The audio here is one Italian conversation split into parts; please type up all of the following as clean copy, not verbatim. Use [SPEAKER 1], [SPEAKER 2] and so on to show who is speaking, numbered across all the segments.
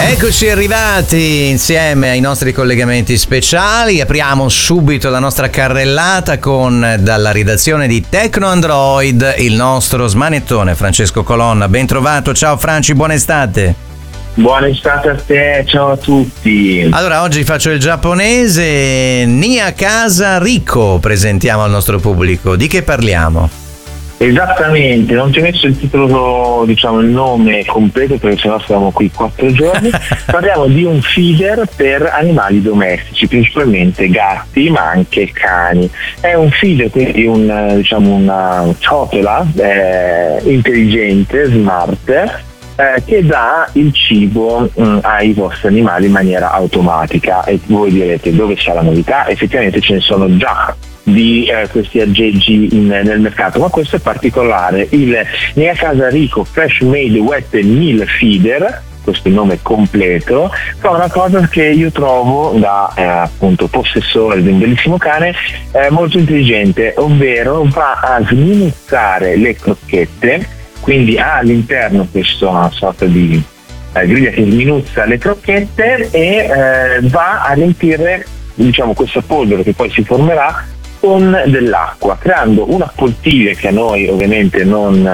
[SPEAKER 1] Eccoci arrivati insieme ai nostri collegamenti speciali. Apriamo subito la nostra carrellata con, dalla redazione di Tecno Android, il nostro smanettone Francesco Colonna. Ben trovato, ciao Franci, buona estate.
[SPEAKER 2] Buona estate a te, ciao a tutti.
[SPEAKER 1] Allora, oggi faccio il giapponese. Nia Casa Riko presentiamo al nostro pubblico. Di che parliamo?
[SPEAKER 2] Esattamente, non ti ho messo il titolo, diciamo il nome completo perché sennò stiamo qui 4 giorni. Parliamo di un feeder per animali domestici, principalmente gatti ma anche cani. È un feeder, quindi una ciotola intelligente, smart, che dà il cibo ai vostri animali in maniera automatica. E voi direte dove c'è la novità? Effettivamente ce ne sono già di questi aggeggi nel mercato, ma questo è particolare. Il Nia Casa Riko Fresh Made Wet Meal Feeder, questo è il nome completo, fa una cosa che io trovo da appunto possessore di un bellissimo cane molto intelligente, ovvero va a sminuzzare le crocchette, quindi ha all'interno questa sorta di griglia che sminuzza le crocchette e va a riempire, diciamo, questa polvere che poi si formerà con dell'acqua, creando una poltiglia che a noi ovviamente non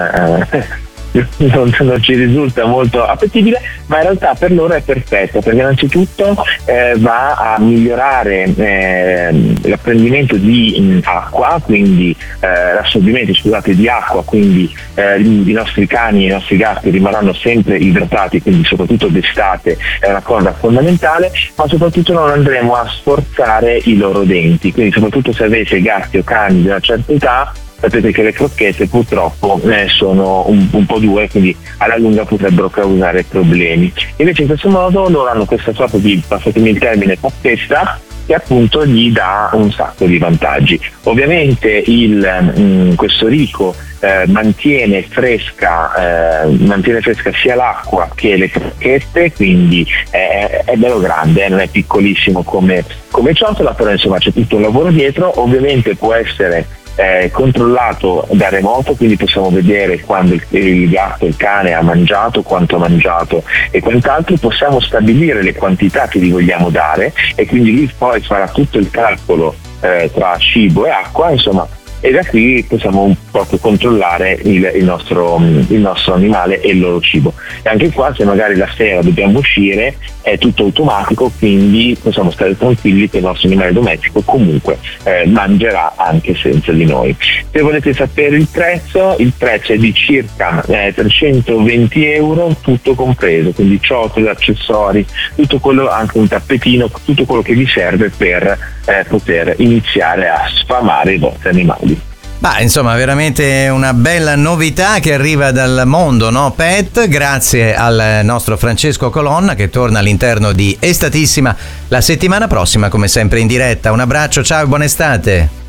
[SPEAKER 2] ci risulta molto appetibile, ma in realtà per loro è perfetta, perché innanzitutto va a migliorare l'apprendimento di acqua, quindi l'assorbimento, di acqua, quindi i nostri cani e i nostri gatti rimarranno sempre idratati, quindi soprattutto d'estate è una cosa fondamentale, ma soprattutto non andremo a sforzare i loro denti, quindi soprattutto se avete gatti o cani di una certa età, sapete che le crocchette purtroppo sono un po' dure, quindi alla lunga potrebbero causare problemi. Invece in questo modo loro hanno questa sorta di, passatemi il termine, pappetta, che appunto gli dà un sacco di vantaggi. Ovviamente questo Riko mantiene fresca sia l'acqua che le crocchette, quindi è bello grande, non è piccolissimo come ciotola, però insomma c'è tutto un lavoro dietro. Ovviamente può essere controllato da remoto, quindi possiamo vedere quando il gatto, il cane ha mangiato, quanto ha mangiato e quant'altro. Possiamo stabilire le quantità che gli vogliamo dare e quindi lui poi farà tutto il calcolo tra cibo e acqua, insomma, e da qui possiamo proprio controllare il nostro animale e il loro cibo. E anche qua, se magari la sera dobbiamo uscire, è tutto automatico, quindi possiamo stare tranquilli che il nostro animale domestico comunque mangerà anche senza di noi. Se volete sapere il prezzo è di circa 320 euro, tutto compreso, quindi ciotole, accessori, tutto quello, anche un tappetino, tutto quello che vi serve per poter iniziare a sfamare i vostri animali.
[SPEAKER 1] Bah, insomma, veramente una bella novità che arriva dal mondo, no? Pet, grazie al nostro Francesco Colonna, che torna all'interno di Estatissima la settimana prossima, come sempre in diretta. Un abbraccio, ciao e buona estate.